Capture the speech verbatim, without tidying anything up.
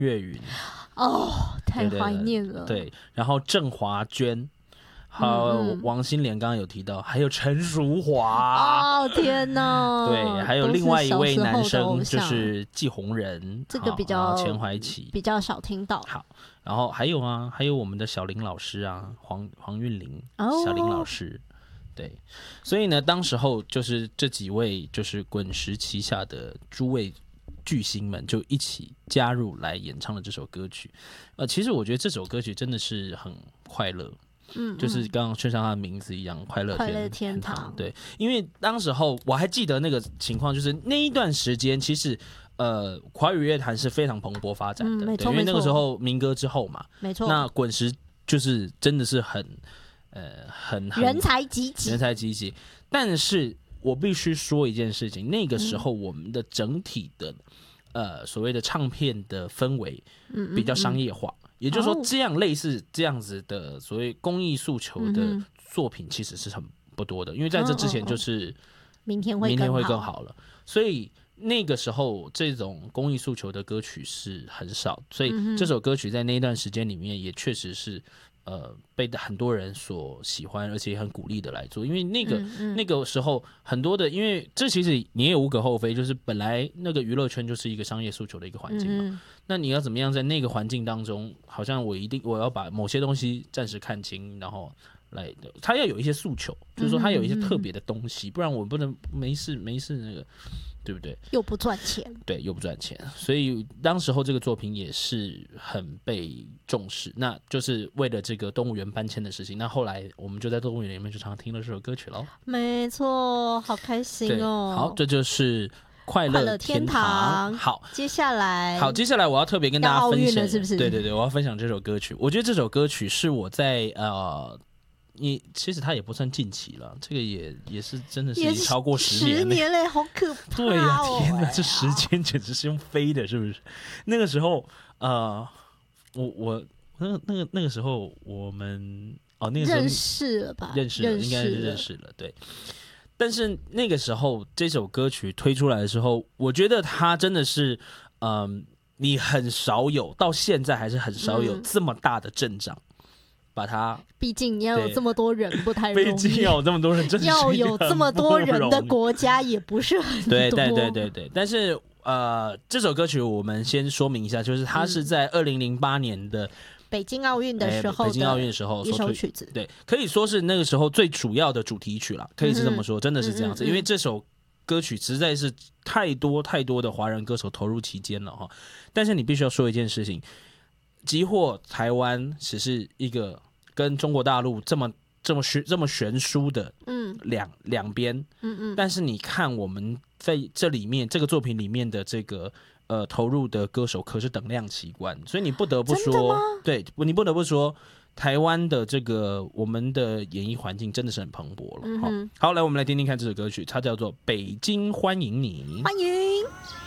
岳云， 哦，太怀念了。 对，对对，然后郑华娟。还有王心莲刚刚有提到，还有陈淑华。 哦天哪！ 对，还有另外一位男生就是季宏仁， 这个比较钱怀琪比较少听到。 好，然后还有啊，还有我们的小林老师啊，黄黄韵玲， 哦、 小林老师。对，所以呢，当时候就是这几位就是滚石旗下的诸位巨星们就一起加入来演唱了这首歌曲。呃，其实我觉得这首歌曲真的是很快乐。 嗯， 就是刚刚就像他的名字一样，快乐 天, 快乐天堂。 对，因为当时候我还记得那个情况，就是那一段时间，其实呃，华语乐坛是非常蓬勃发展的， 嗯、没错， 因为那个时候民歌之后嘛， 没错。 那滚石就是真的是很呃很很人才济济， 人才济济。但是我必须说一件事情，那个时候我们的整体的、嗯、呃所谓的唱片的氛围比较商业化。嗯嗯嗯，也就是说，这样类似这样子的所谓公益诉求的作品，其实是很不多的，因为在这之前就是明天会明天会更好了，所以那个时候这种公益诉求的歌曲是很少，所以这首歌曲在那一段时间里面也确实是呃被很多人所喜欢，而且也很鼓励的来做，因为那个、嗯嗯、那个时候很多的，因为这其实你也无可厚非，就是本来那个娱乐圈就是一个商业诉求的一个环境嘛。嗯，那你要怎么样在那个环境当中，好像我一定我要把某些东西暂时看清，然后来，他要有一些诉求，就是说他有一些特别的东西，不然我不能没事没事那个，对不对？ 又不赚钱， 对，又不赚钱，所以当时候这个作品也是很被重视。那就是为了这个动物园搬迁的事情，那后来我们就在动物园里面就常常听了这首歌曲喽。 没错，好开心哦！ 好，这就是快乐天堂。好， 接下来， 好，接下来我要特别跟大家分享， 是不是？ 对对对，我要分享这首歌曲。我觉得这首歌曲是我在呃。你其实它也不算近期了，这个也也是真的是已经超过十年了， 十年嘞，好可怕、哦！ 对呀、啊，天哪，这时间简直是用飞的，是不是？那个时候，呃，我我那个那个那个时候我们哦，那个时候认识了吧？ 认识了，应该是认识了，对。但是那个时候这首歌曲推出来的时候，我觉得它真的是，嗯、呃，你很少有，到现在还是很少有这么大的阵仗。嗯，把它， 毕竟你要有这么多人不太容易， 毕竟要有这么多人，真的要有这么多人的国家也不是很多。 对对对对对，但是呃，这首歌曲我们先说明一下，就是它是在二零零八年的、嗯、 北京奥运的时候的， 北京奥运的时候一首曲子， 对，可以说是那个时候最主要的主题曲了，可以是这么说，嗯、真的是这样子、嗯嗯嗯，因为这首歌曲实在是太多太多的华人歌手投入其间了哈。但是你必须要说一件事情。集获台湾只是一个跟中国大陆这么这么悬这么悬殊的两两边，嗯嗯，但是你看我们在这里面这个作品里面的这个呃投入的歌手可是等量齐观，所以你不得不说，对，你不得不说台湾的这个我们的演艺环境真的是很蓬勃了。嗯、好，来我们来听听看这首歌曲，它叫做《北京欢迎你》， 欢迎。